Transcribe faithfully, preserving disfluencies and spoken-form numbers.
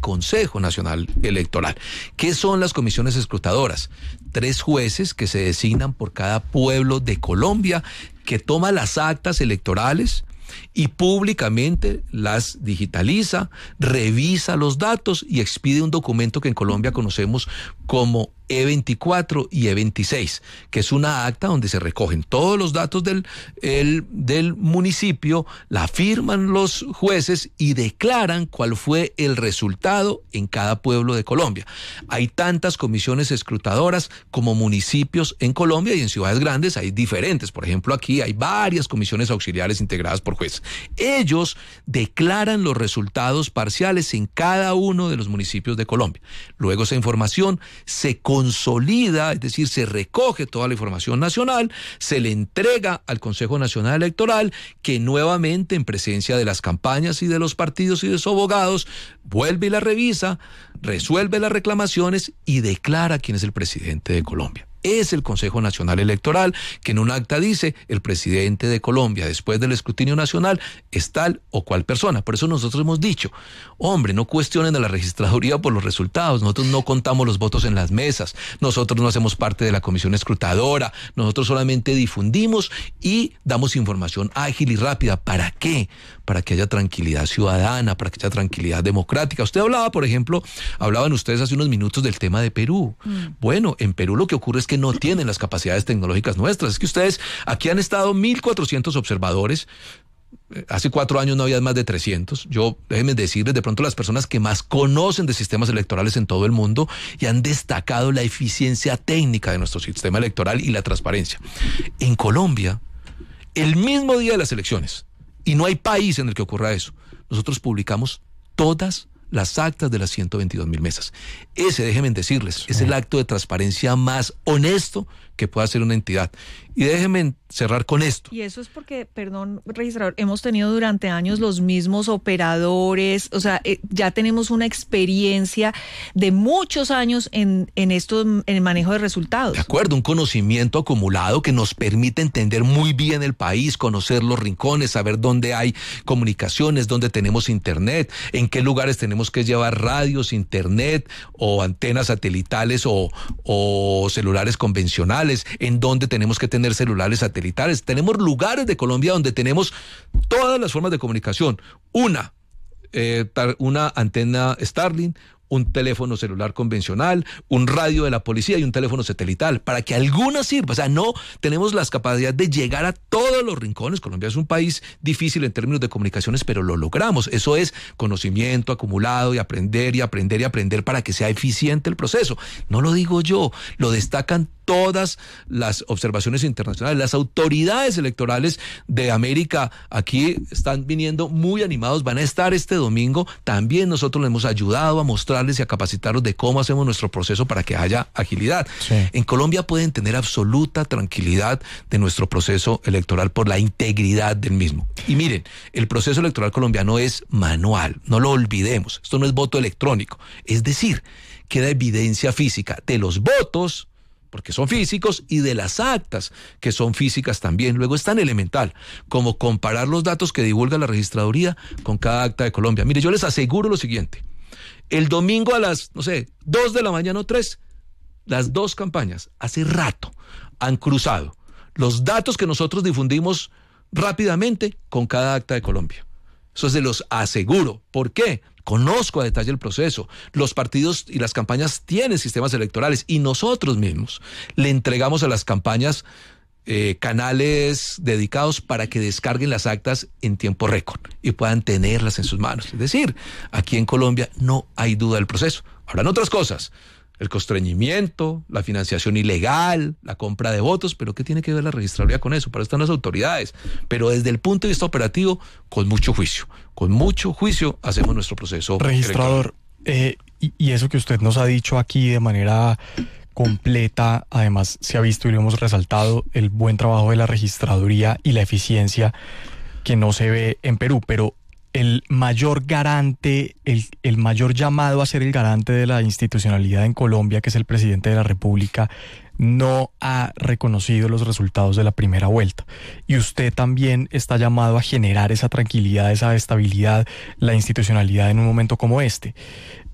Consejo Nacional Electoral. ¿Qué son las comisiones escrutadoras? Tres jueces que se designan por cada pueblo de Colombia, que toma las actas electorales y públicamente las digitaliza, revisa los datos y expide un documento que en Colombia conocemos como E veinticuatro y E veintiséis, que es una acta donde se recogen todos los datos del, el, del municipio, la firman los jueces y declaran cuál fue el resultado en cada pueblo de Colombia. Hay tantas comisiones escrutadoras como municipios en Colombia, y en ciudades grandes hay diferentes. Por ejemplo, aquí hay varias comisiones auxiliares integradas por jueces. Ellos declaran los resultados parciales en cada uno de los municipios de Colombia. Luego esa información se consolida, es decir, se recoge toda la información nacional, se le entrega al Consejo Nacional Electoral, que nuevamente, en presencia de las campañas y de los partidos y de sus abogados, vuelve y la revisa, resuelve las reclamaciones y declara quién es el presidente de Colombia. Es el Consejo Nacional Electoral, que en un acta dice: el presidente de Colombia, después del escrutinio nacional, es tal o cual persona. Por eso nosotros hemos dicho, hombre, no cuestionen a la registraduría por los resultados. Nosotros no contamos los votos en las mesas, nosotros no hacemos parte de la comisión escrutadora, nosotros solamente difundimos y damos información ágil y rápida. ¿Para qué? Para que haya tranquilidad ciudadana, para que haya tranquilidad democrática. Usted hablaba, por ejemplo, hablaban ustedes hace unos minutos del tema de Perú. Mm. Bueno, en Perú lo que ocurre es que no tienen las capacidades tecnológicas nuestras. Es que ustedes, aquí han estado mil cuatrocientos observadores. Hace cuatro años no había más de trescientos. Yo, déjenme decirles, de pronto las personas que más conocen de sistemas electorales en todo el mundo y han destacado la eficiencia técnica de nuestro sistema electoral y la transparencia. En Colombia, el mismo día de las elecciones, y no hay país en el que ocurra eso, nosotros publicamos todas las actas de las ciento veintidós mil mesas. Ese, déjenme decirles, sí, es el acto de transparencia más honesto que pueda hacer una entidad. Y déjenme cerrar con esto. Y eso es porque, perdón, registrador, hemos tenido durante años los mismos operadores, o sea, eh, ya tenemos una experiencia de muchos años en, en esto, en el manejo de resultados. De acuerdo, un conocimiento acumulado que nos permite entender muy bien el país, conocer los rincones, saber dónde hay comunicaciones, dónde tenemos internet, en qué lugares tenemos que llevar radios, internet o antenas satelitales o, o celulares convencionales, en dónde tenemos que tener celulares satelitales. Tenemos lugares de Colombia donde tenemos todas las formas de comunicación. Una, eh, una antena Starlink, un teléfono celular convencional, un radio de la policía y un teléfono satelital, para que alguna sirva. O sea, no tenemos las capacidades de llegar a todos los rincones. Colombia es un país difícil en términos de comunicaciones, pero lo logramos. Eso es conocimiento acumulado y aprender y aprender y aprender para que sea eficiente el proceso. No lo digo yo, lo destacan todas las observaciones internacionales. Las autoridades electorales de América aquí están viniendo muy animados, van a estar este domingo. También nosotros les hemos ayudado a mostrarles y a capacitarlos de cómo hacemos nuestro proceso para que haya agilidad. Sí. En Colombia pueden tener absoluta tranquilidad de nuestro proceso electoral por la integridad del mismo. Y miren, el proceso electoral colombiano es manual, no lo olvidemos. Esto no es voto electrónico. Es decir, queda evidencia física de los votos, porque son físicos, y de las actas, que son físicas también. Luego es tan elemental como comparar los datos que divulga la registraduría con cada acta de Colombia. Mire, yo les aseguro lo siguiente: el domingo a las, no sé, dos de la mañana o tres, las dos campañas hace rato han cruzado los datos que nosotros difundimos rápidamente con cada acta de Colombia. Eso se los aseguro. ¿Por qué? Conozco a detalle el proceso. Los partidos y las campañas tienen sistemas electorales y nosotros mismos le entregamos a las campañas eh, canales dedicados para que descarguen las actas en tiempo récord y puedan tenerlas en sus manos. Es decir, aquí en Colombia no hay duda del proceso. Habrán otras cosas: el constreñimiento, la financiación ilegal, la compra de votos, pero ¿qué tiene que ver la registraduría con eso? Para eso están las autoridades. Pero desde el punto de vista operativo, con mucho juicio, con mucho juicio hacemos nuestro proceso. Registrador, eh, y, y eso que usted nos ha dicho aquí de manera completa, además se ha visto y lo hemos resaltado, el buen trabajo de la registraduría y la eficiencia que no se ve en Perú, pero el mayor garante, el, el mayor llamado a ser el garante de la institucionalidad en Colombia, que es el presidente de la República, no ha reconocido los resultados de la primera vuelta. Y usted también está llamado a generar esa tranquilidad, esa estabilidad, la institucionalidad en un momento como este.